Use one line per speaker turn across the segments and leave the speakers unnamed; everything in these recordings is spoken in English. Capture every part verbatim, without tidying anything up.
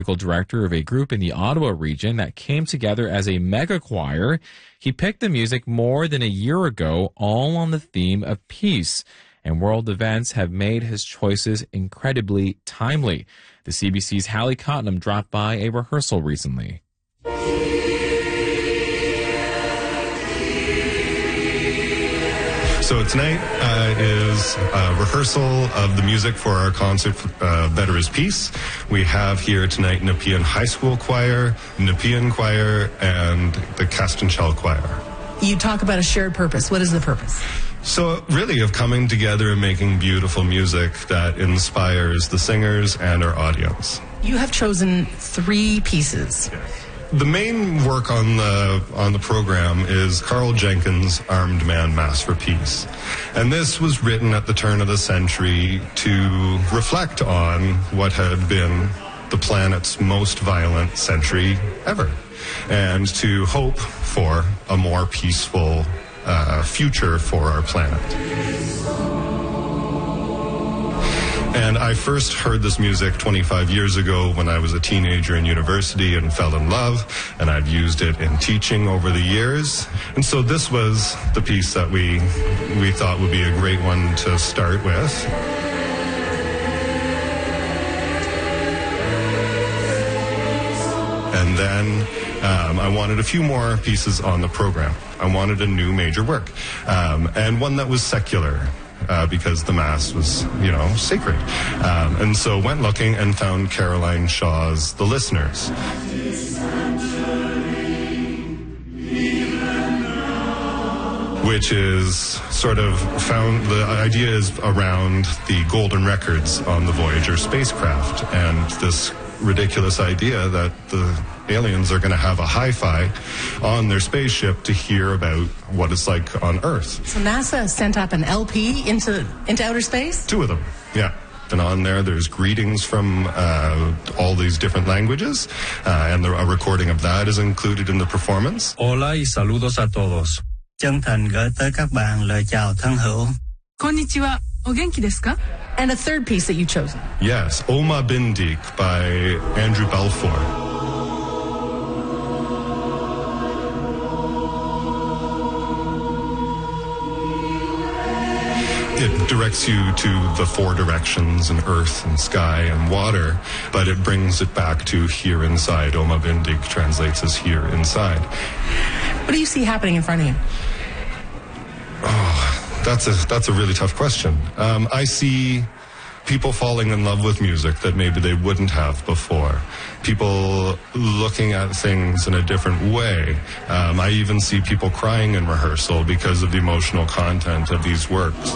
director of a group in the Ottawa region that came together as a mega choir. He picked the music more than a year ago, all on the theme of peace. And world events have made his choices incredibly timely. The C B C's Hallie Cotnam dropped by a rehearsal recently.
So tonight uh, is a rehearsal of the music for our concert, uh, Better is Peace. We have here tonight Nepean High School Choir, Nepean Choir, and the Castanchel Choir.
You talk about a shared purpose. What is the purpose?
So really of coming together and making beautiful music that inspires the singers and our audience.
You have chosen three pieces.
Yes. The main work on the on the program is Carl Jenkins' Armed Man Mass for Peace. And this was written at the turn of the century to reflect on what had been the planet's most violent century ever, and to hope for a more peaceful uh, future for our planet. And I first heard this music twenty-five years ago when I was a teenager in university and fell in love, and I've used it in teaching over the years. And so this was the piece that we we thought would be a great one to start with. And then um, I wanted a few more pieces on the program. I wanted a new major work, um, and one that was secular. Uh, because the Mass was, you know, sacred. Um, and so went looking and found Caroline Shaw's The Listeners. Which is sort of found, the idea is around the golden records on the Voyager spacecraft, and this ridiculous idea that the aliens are going to have a hi-fi on their spaceship to hear about what it's like on Earth.
So NASA sent up an L P into into outer space?
Two of them, yeah. And on there, there's greetings from uh, all these different languages, uh, and the, a recording of that is included in the performance.
Hola y saludos a todos. Chân thành gửi tới các bạn lời chào thân hữu.
Konnichiwa. O genki desu ka?
And a third piece that you've chosen.
Yes, Oma Bindik by Andrew Balfour. It directs you to the four directions in earth and sky and water, but it brings it back to here inside. Oma Bindik translates as here inside.
What do you see happening in front of you?
Oh, that's a that's a really tough question. Um, I see people falling in love with music that maybe they wouldn't have before. People looking at things in a different way. Um, I even see people crying in rehearsal because of the emotional content of these works.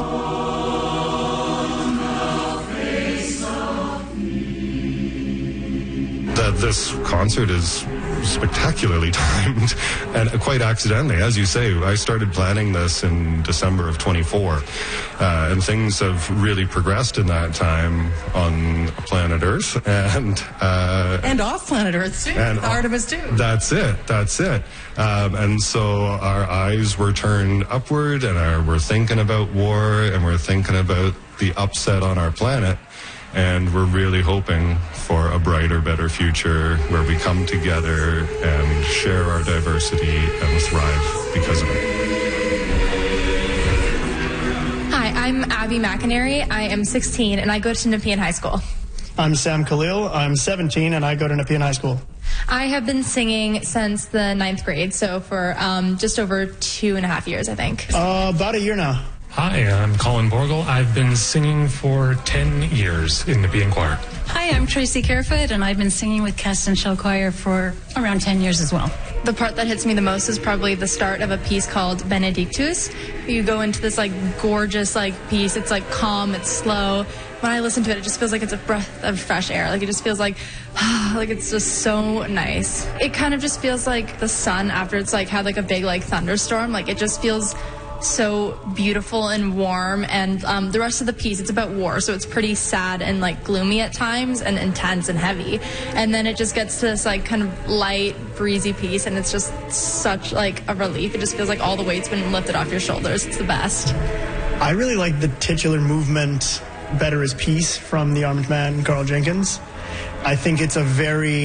That this concert is spectacularly timed, and quite accidentally, as you say. I started planning this in December of twenty-four, uh, and things have really progressed in that time on planet Earth and uh,
and off planet Earth too, and Artemis too.
That's it. That's it. Um, and so our eyes were turned upward, and our, we're thinking about war, and we're thinking about the upset on our planet. And we're really hoping for a brighter, better future where we come together and share our diversity and thrive because of it.
Hi, I'm Abby McInerney. I am sixteen and I go to Nepean High School.
I'm Sam Khalil. I'm seventeen and I go to Nepean High School.
I have been singing since the ninth grade, so for um, just over two and a half years, I think.
Uh, about a year now.
Hi, I'm Colin Borgel. I've been singing for ten years in the Nepean Choir.
Hi, I'm Tracy Carefoot, and I've been singing with Castanchel Choir for around ten years as well.
The part that hits me the most is probably the start of a piece called Benedictus. You go into this like gorgeous like piece. It's like calm, it's slow. When I listen to it, it just feels like it's a breath of fresh air. Like it just feels like, like it's just so nice. It kind of just feels like the sun after it's like had like a big like thunderstorm. Like it just feels so beautiful and warm, and um, the rest of the piece, it's about war, so it's pretty sad and like gloomy at times and intense and heavy, and then it just gets to this like kind of light breezy piece, and it's just such like a relief. It just feels like all the weight's been lifted off your shoulders. It's the best.
I really like the titular movement Better is Peace from the Armed Man, Carl Jenkins. I think it's a very